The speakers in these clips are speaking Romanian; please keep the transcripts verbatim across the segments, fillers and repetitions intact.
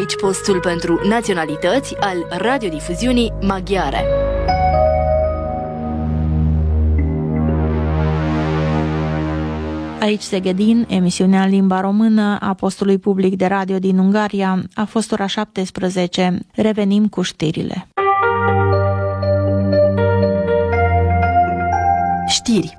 Aici postul pentru naționalități al radiodifuziunii maghiare. Aici Szegedin, emisiunea în limba română a postului public de radio din Ungaria, a fost ora șaptesprezece. Revenim cu știrile. Știri.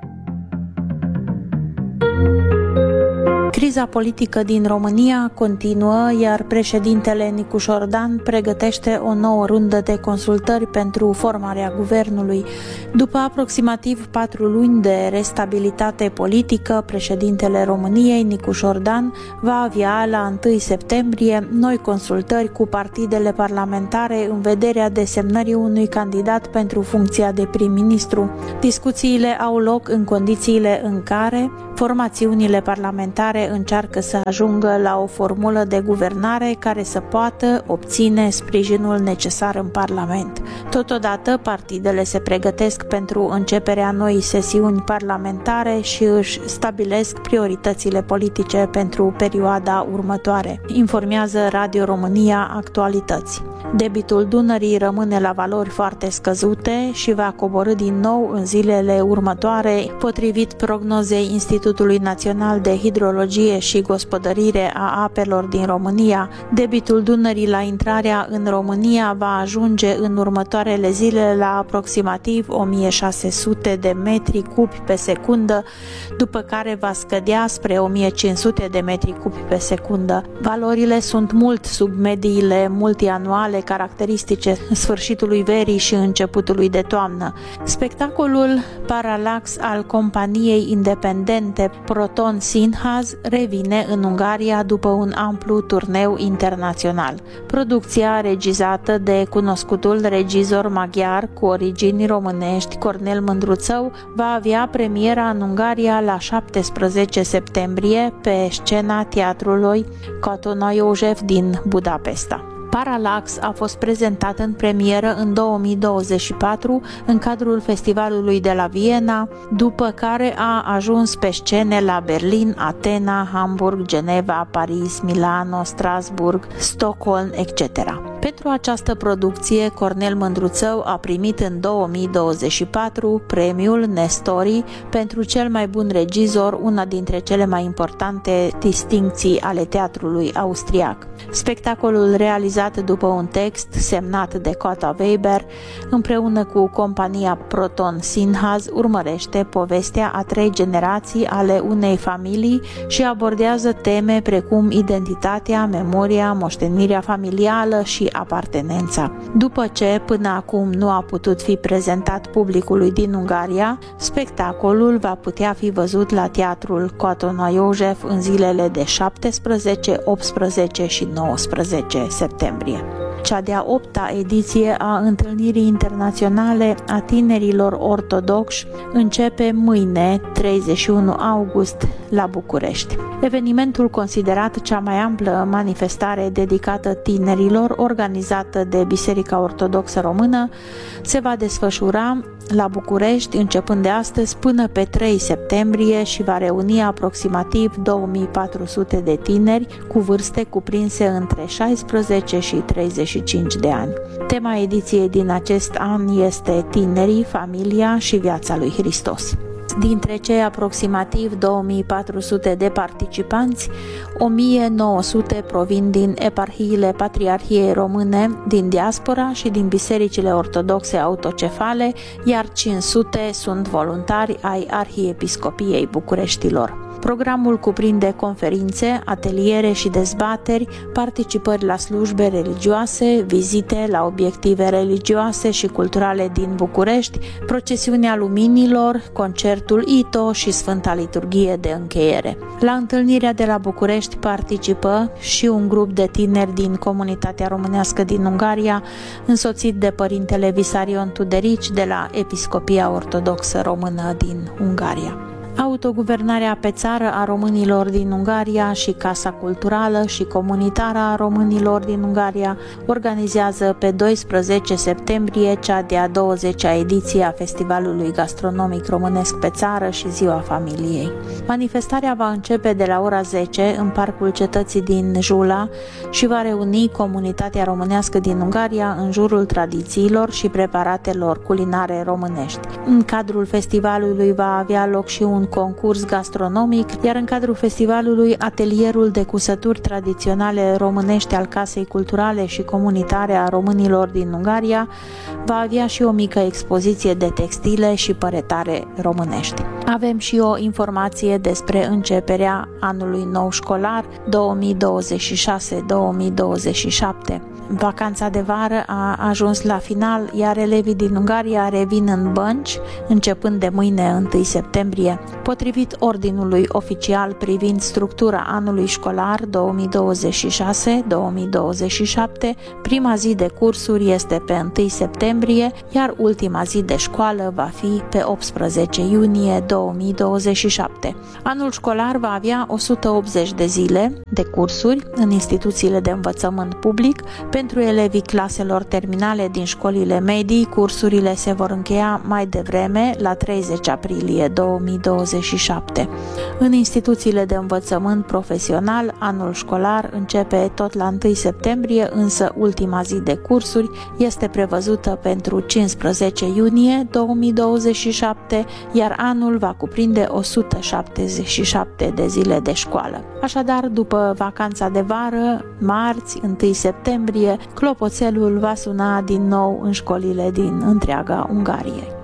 Criza politică din România continuă, iar președintele Nicu Șordan pregătește o nouă rundă de consultări pentru formarea guvernului. După aproximativ patru luni de restabilitate politică, președintele României, Nicu Șordan, va avea la întâi septembrie noi consultări cu partidele parlamentare în vederea desemnării unui candidat pentru funcția de prim-ministru. Discuțiile au loc în condițiile în care formațiunile parlamentare încearcă să ajungă la o formulă de guvernare care să poată obține sprijinul necesar în Parlament. Totodată, partidele se pregătesc pentru începerea noii sesiuni parlamentare și își stabilesc prioritățile politice pentru perioada următoare, informează Radio România Actualități. Debitul Dunării rămâne la valori foarte scăzute și va coborî din nou în zilele următoare, potrivit prognozei Institutului Național de Hidrologie și Gospodărire a Apelor din România. Debitul Dunării la intrarea în România va ajunge în următoarele zile la aproximativ o mie șase sute de metri cubi pe secundă, după care va scădea spre o mie cinci sute de metri cubi pe secundă. Valorile sunt mult sub mediile multianuale caracteristice sfârșitului verii și începutului de toamnă. Spectacolul Parallax al companiei independente Proton Színház revine în Ungaria după un amplu turneu internațional. Producția, regizată de cunoscutul regizor maghiar cu origini românești Cornel Mândruțău, va avea premiera în Ungaria la șaptesprezece septembrie pe scena teatrului Katona József din Budapesta. Parallax a fost prezentat în premieră în două mii douăzeci și patru în cadrul festivalului de la Viena, după care a ajuns pe scene la Berlin, Atena, Hamburg, Geneva, Paris, Milano, Strasburg, Stockholm, et cetera. Pentru această producție, Cornel Mândruțău a primit în două mii douăzeci și patru premiul Nestori pentru cel mai bun regizor, una dintre cele mai importante distincții ale teatrului austriac. Spectacolul realizat după un text semnat de Cota Weber, împreună cu compania Proton Színház, urmărește povestea a trei generații ale unei familii și abordează teme precum identitatea, memoria, moștenirea familială și apartenența. După ce până acum nu a putut fi prezentat publicului din Ungaria, spectacolul va putea fi văzut la teatrul Katona József în zilele de șaptesprezece, optsprezece și nouăsprezece septembrie. Cea de-a opta ediție a Întâlnirii Internaționale a Tinerilor Ortodoxi începe mâine, treizeci și unu august, la București. Evenimentul, considerat cea mai amplă manifestare dedicată tinerilor organizată de Biserica Ortodoxă Română, se va desfășura la București începând de astăzi până pe trei septembrie și va reuni aproximativ două mii patru sute de tineri cu vârste cuprinse între șaisprezece și treizeci și cinci de ani. Tema ediției din acest an este Tinerii, familia și viața lui Hristos. Dintre cei aproximativ două mii patru sute de participanți, o mie nouă sute provin din eparhiile Patriarhiei Române, din diaspora și din bisericile ortodoxe autocefale, iar cinci sute sunt voluntari ai Arhiepiscopiei Bucureștilor. Programul cuprinde conferințe, ateliere și dezbateri, participări la slujbe religioase, vizite la obiective religioase și culturale din București, procesiunea luminilor, concertul I T O și Sfânta Liturghie de încheiere. La întâlnirea de la București participă și un grup de tineri din comunitatea românească din Ungaria, însoțit de părintele Visarion Tuderici de la Episcopia Ortodoxă Română din Ungaria. Autoguvernarea pe țară a românilor din Ungaria și Casa Culturală și Comunitară a românilor din Ungaria organizează pe doisprezece septembrie cea de-a douăzecea ediție a Festivalului Gastronomic Românesc pe Țară și Ziua Familiei. Manifestarea va începe de la ora zece în Parcul Cetății din Jula și va reuni comunitatea românească din Ungaria în jurul tradițiilor și preparatelor culinare românești. În cadrul festivalului va avea loc și un concurs gastronomic, iar în cadrul festivalului atelierul de cusături tradiționale românești al Casei Culturale și Comunitare a românilor din Ungaria va avea și o mică expoziție de textile și păretare românești. Avem și o informație despre începerea anului nou școlar două mii douăzeci și șase două mii douăzeci și șapte. Vacanța de vară a ajuns la final, iar elevii din Ungaria revin în bănci, începând de mâine întâi septembrie. Potrivit ordinului oficial privind structura anului școlar două mii douăzeci și șase două mii douăzeci și șapte, prima zi de cursuri este pe întâi septembrie, iar ultima zi de școală va fi pe optsprezece iunie două mii douăzeci și șapte. Anul școlar va avea o sută optzeci de zile de cursuri în instituțiile de învățământ public. Pentru elevii claselor terminale din școlile medii, cursurile se vor încheia mai devreme, la treizeci aprilie două mii douăzeci și șapte. În instituțiile de învățământ profesional, anul școlar începe tot la întâi septembrie, însă ultima zi de cursuri este prevăzută pentru cincisprezece iunie două mii douăzeci și șapte, iar anul va cuprinde o sută șaptezeci și șapte de zile de școală. Așadar, după vacanța de vară, marți, întâi septembrie, clopoțelul va suna din nou în școlile din întreaga Ungarie.